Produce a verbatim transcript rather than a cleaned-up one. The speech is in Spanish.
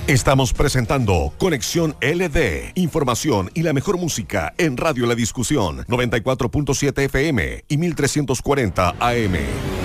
Estamos presentando Conexión L D. Información y la mejor música en Radio La Discusión, noventa y cuatro punto siete F M y mil trescientos cuarenta A M.